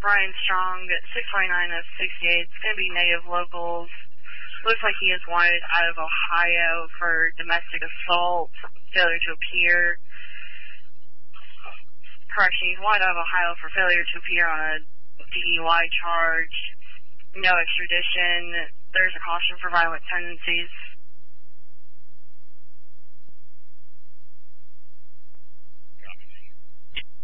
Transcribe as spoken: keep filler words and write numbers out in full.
Brian Strong at six twenty-nine of sixty-eight. It's going to be native locals. Looks like he is wanted out of Ohio for domestic assault, failure to appear. Correction, he's wanted out of Ohio for failure to appear on a D U I charge. No extradition. There's a caution for violent tendencies.